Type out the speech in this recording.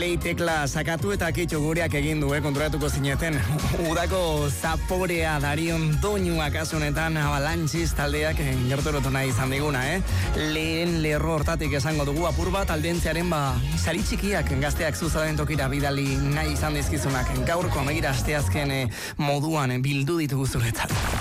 play tekla sakatu eta kitxo gureak egin du, konturatuko zineten. Udako zaporea darion doinua kasunetan Avalanches taldeak gertorotu nahi izan diguna, Lehen lerro hortatik esango dugu apur bat aldentzearen sari txikiak gazteak zuzaden tokira bidali nahi izan dizkizunak. Gaurko megira asteazken moduan bildu ditugu zuretzat.